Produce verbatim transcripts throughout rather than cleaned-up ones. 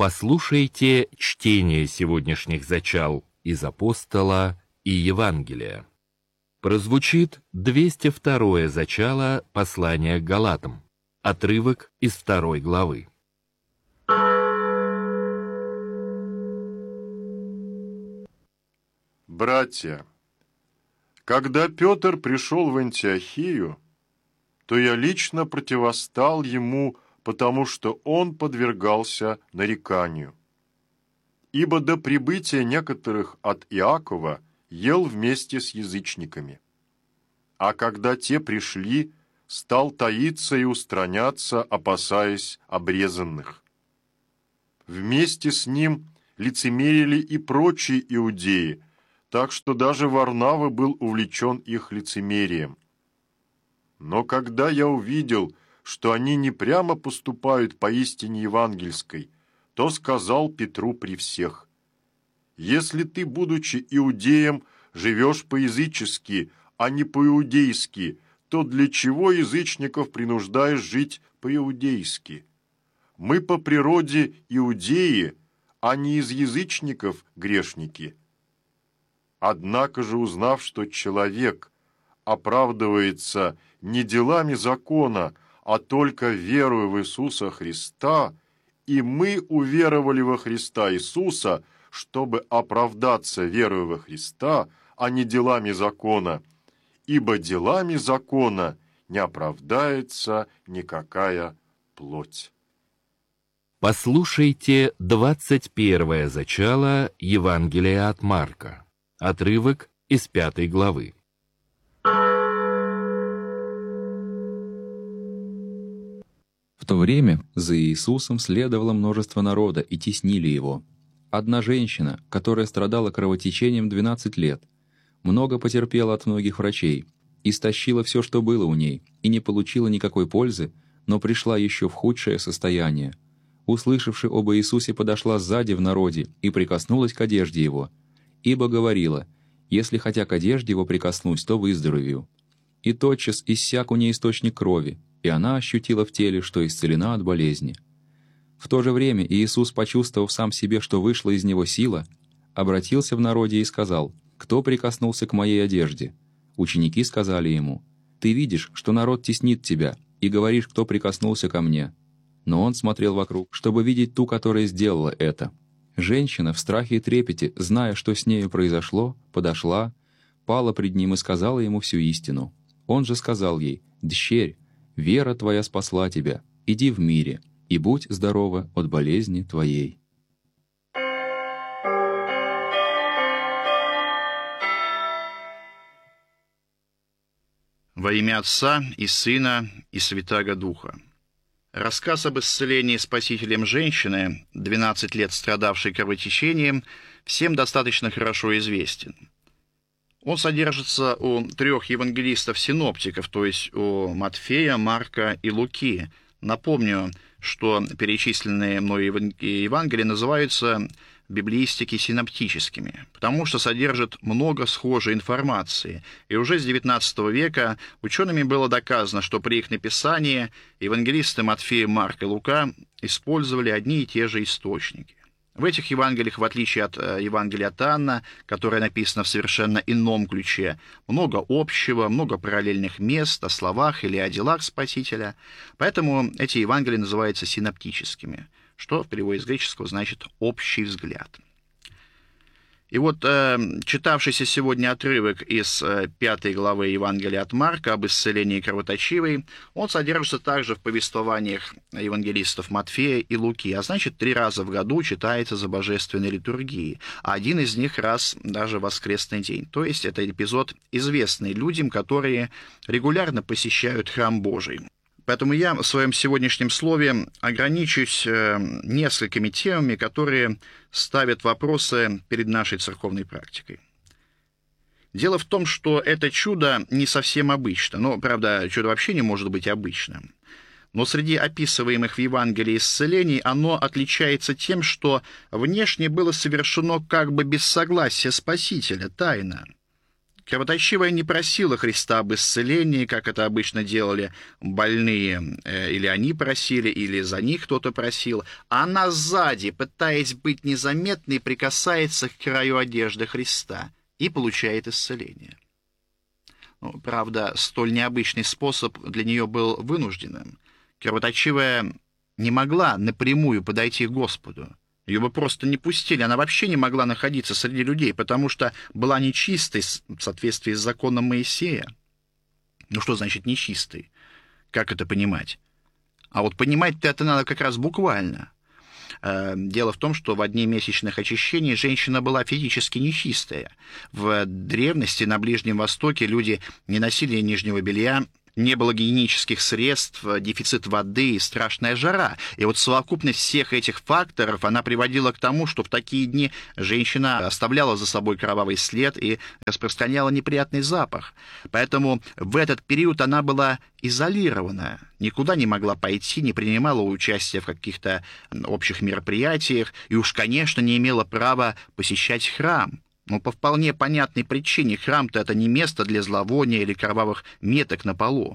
Послушайте чтение сегодняшних зачал из Апостола и Евангелия. Прозвучит двести второе зачало послания к Галатам, отрывок из второй главы. Братья, когда Петр пришел в Антиохию, то я лично противостал ему, потому что он подвергался нареканию. Ибо до прибытия некоторых от Иакова ел вместе с язычниками. А когда те пришли, стал таиться и устраняться, опасаясь обрезанных. Вместе с ним лицемерили и прочие иудеи, так что даже Варнава был увлечен их лицемерием. Но когда я увидел, что они не прямо поступают по истине евангельской, то сказал Петру при всех: «Если ты, будучи иудеем, живешь по-язычески, а не по-иудейски, то для чего язычников принуждаешь жить по-иудейски? Мы по природе иудеи, а не из язычников грешники». Однако же, узнав, что человек оправдывается не делами закона, а только верою в Иисуса Христа, и мы уверовали во Христа Иисуса, чтобы оправдаться верою во Христа, а не делами закона, ибо делами закона не оправдается никакая плоть. Послушайте двадцать первое зачало Евангелия от Марка, отрывок из пятой главы. В то время за Иисусом следовало множество народа и теснили его. Одна женщина, которая страдала кровотечением двенадцать лет, много потерпела от многих врачей, истощила все, что было у ней, и не получила никакой пользы, но пришла еще в худшее состояние. Услышавши об Иисусе, подошла сзади в народе и прикоснулась к одежде его, ибо говорила: «Если хотя к одежде его прикоснусь, то выздоровею». И тотчас иссяк у ней источник крови, и она ощутила в теле, что исцелена от болезни. В то же время Иисус, почувствовав сам себе, что вышла из него сила, обратился в народе и сказал: «Кто прикоснулся к моей одежде?» Ученики сказали ему: «Ты видишь, что народ теснит тебя, и говоришь, кто прикоснулся ко мне». Но он смотрел вокруг, чтобы видеть ту, которая сделала это. Женщина в страхе и трепете, зная, что с нею произошло, подошла, пала пред ним и сказала ему всю истину. Он же сказал ей: «Дщерь, вера твоя спасла тебя, иди в мире, и будь здорова от болезни твоей». Во имя Отца и Сына и Святаго Духа. Рассказ об исцелении Спасителем женщины, двенадцать лет страдавшей кровотечением, всем достаточно хорошо известен. Он содержится у трех евангелистов-синоптиков, то есть у Матфея, Марка и Луки. Напомню, что перечисленные мной Евангелия называются библеистики синоптическими, потому что содержат много схожей информации, и уже с девятнадцатого века учеными было доказано, что при их написании евангелисты Матфея, Марк и Лука использовали одни и те же источники. В этих Евангелиях, в отличие от Евангелия от Иоанна, которое написано в совершенно ином ключе, много общего, много параллельных мест о словах или о делах Спасителя, поэтому эти Евангелия называются синоптическими, что в переводе с греческого значит «общий взгляд». И вот э, читавшийся сегодня отрывок из э, пятой главы Евангелия от Марка об исцелении кровоточивой, он содержится также в повествованиях евангелистов Матфея и Луки, а значит, три раза в году читается за божественной литургией, а один из них раз даже в воскресный день. То есть это эпизод, известный людям, которые регулярно посещают храм Божий. Поэтому я в своем сегодняшнем слове ограничусь несколькими темами, которые ставят вопросы перед нашей церковной практикой. Дело в том, что это чудо не совсем обычно. Ну, правда, чудо вообще не может быть обычным. Но среди описываемых в Евангелии исцелений оно отличается тем, что внешне было совершено как бы без согласия Спасителя, тайно. К Кровоточивая не просила Христа об исцелении, как это обычно делали больные, или они просили, или за них кто-то просил. Она сзади, пытаясь быть незаметной, прикасается к краю одежды Христа и получает исцеление. Ну, правда, столь необычный способ для нее был вынужденным. Кровоточивая не могла напрямую подойти к Господу. Ее бы просто не пустили, она вообще не могла находиться среди людей, потому что была нечистой в соответствии с законом Моисея. Ну что значит нечистой? Как это понимать? А вот понимать-то это надо как раз буквально. Дело в том, что в дни месячных очищений женщина была физически нечистая. В древности на Ближнем Востоке люди не носили нижнего белья, не было гигиенических средств, дефицит воды и страшная жара. И вот совокупность всех этих факторов, она приводила к тому, что в такие дни женщина оставляла за собой кровавый след и распространяла неприятный запах. Поэтому в этот период она была изолирована, никуда не могла пойти, не принимала участия в каких-то общих мероприятиях и уж, конечно, не имела права посещать храм. Но по вполне понятной причине храм-то это не место для зловония или кровавых меток на полу.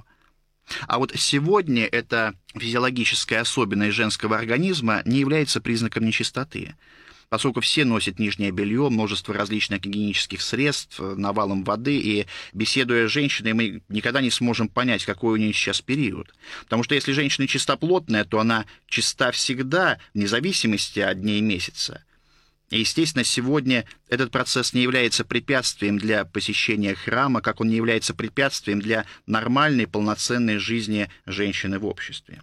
А вот сегодня эта физиологическая особенность женского организма не является признаком нечистоты. Поскольку все носят нижнее белье, множество различных гигиенических средств, навалом воды, и, беседуя с женщиной, мы никогда не сможем понять, какой у нее сейчас период. Потому что если женщина чистоплотная, то она чиста всегда, вне зависимости от дней месяца. И, естественно, сегодня этот процесс не является препятствием для посещения храма, как он не является препятствием для нормальной, полноценной жизни женщины в обществе.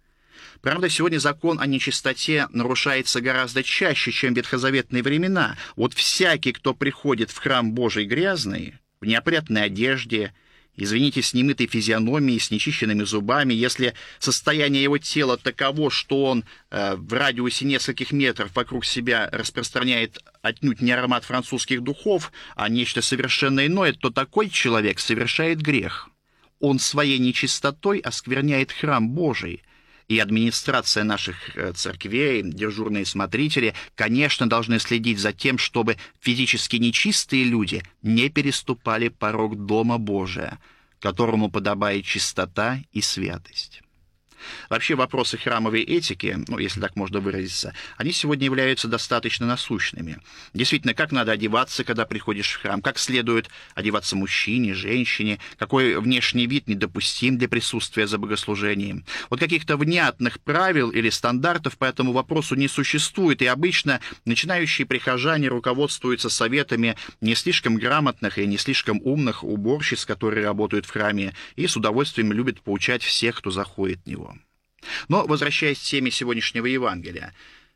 Правда, сегодня закон о нечистоте нарушается гораздо чаще, чем в ветхозаветные времена. Вот всякий, кто приходит в храм Божий грязный, в неопрятной одежде, извините, с немытой физиономией, с нечищенными зубами, если состояние его тела таково, что он э, в радиусе нескольких метров вокруг себя распространяет отнюдь не аромат французских духов, а нечто совершенно иное, то такой человек совершает грех. Он своей нечистотой оскверняет храм Божий. И администрация наших церквей, дежурные смотрители, конечно, должны следить за тем, чтобы физически нечистые люди не переступали порог Дома Божия, которому подобает чистота и святость. Вообще вопросы храмовой этики, ну, если так можно выразиться, они сегодня являются достаточно насущными. Действительно, как надо одеваться, когда приходишь в храм, как следует одеваться мужчине, женщине, какой внешний вид недопустим для присутствия за богослужением. Вот каких-то внятных правил или стандартов по этому вопросу не существует, и обычно начинающие прихожане руководствуются советами не слишком грамотных и не слишком умных уборщиц, которые работают в храме, и с удовольствием любят поучать всех, кто заходит в него. Но, возвращаясь к теме сегодняшнего Евангелия,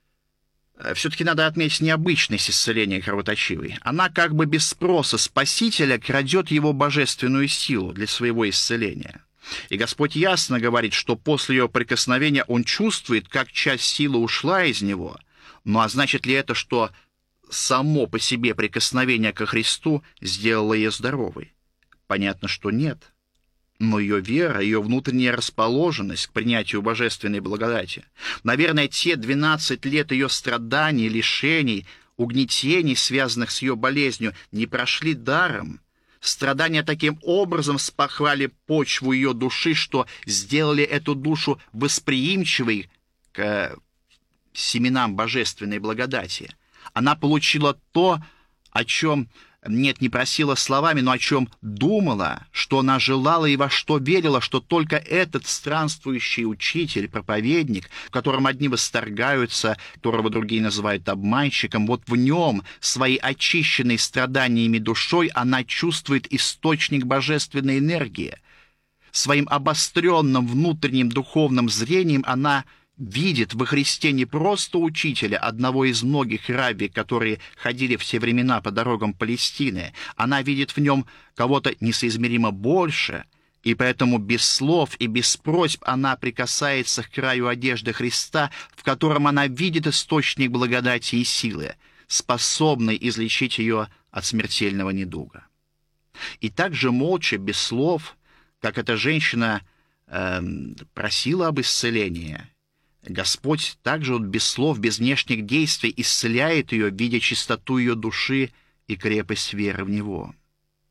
все-таки надо отметить необычность исцеления кровоточивой. Она как бы без спроса Спасителя крадет его божественную силу для своего исцеления. И Господь ясно говорит, что после ее прикосновения он чувствует, как часть силы ушла из него. Ну а значит ли это, что само по себе прикосновение ко Христу сделало ее здоровой? Понятно, что нет. Но ее вера, ее внутренняя расположенность к принятию божественной благодати, наверное, те двенадцать лет ее страданий, лишений, угнетений, связанных с ее болезнью, не прошли даром. Страдания таким образом спахвали почву ее души, что сделали эту душу восприимчивой к семенам божественной благодати. Она получила то, о чем... Нет, не просила словами, но о чем думала, что она желала и во что верила, что только этот странствующий учитель, проповедник, в котором одни восторгаются, которого другие называют обманщиком, вот в нем, своей очищенной страданиями душой, она чувствует источник божественной энергии. Своим обостренным внутренним духовным зрением она видит во Христе не просто учителя, одного из многих рабби, которые ходили в те времена по дорогам Палестины. Она видит в нем кого-то несоизмеримо больше, и поэтому без слов и без просьб она прикасается к краю одежды Христа, в котором она видит источник благодати и силы, способный излечить ее от смертельного недуга. И также молча, без слов, как эта женщина э, просила об исцелении, Господь также вот без слов, без внешних действий исцеляет ее, видя чистоту ее души и крепость веры в Него.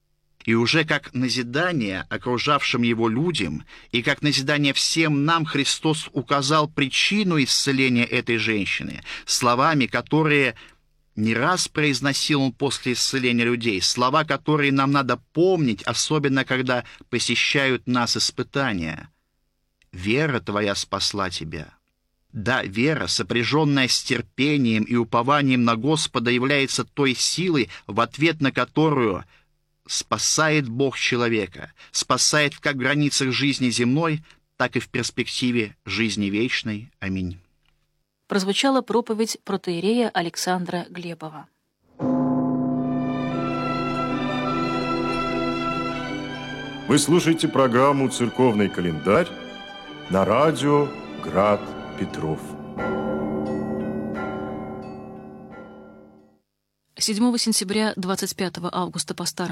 И уже как назидание окружавшим его людям и как назидание всем нам Христос указал причину исцеления этой женщины словами, которые не раз произносил он после исцеления людей, слова, которые нам надо помнить, особенно когда посещают нас испытания. «Вера твоя спасла тебя». Да, вера, сопряженная с терпением и упованием на Господа, является той силой, в ответ на которую спасает Бог человека, спасает как в границах жизни земной, так и в перспективе жизни вечной. Аминь. Прозвучала проповедь протоиерея Александра Глебова. Вы слушаете программу «Церковный календарь» на радио «Град Петров». седьмого сентября, двадцать пятого августа по старому